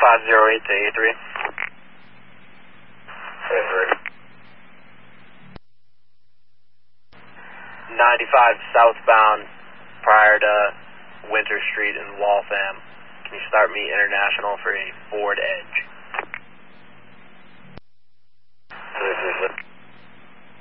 508 to 83. 95 southbound prior to Winter Street in Waltham. Can you start me international for a Ford Edge?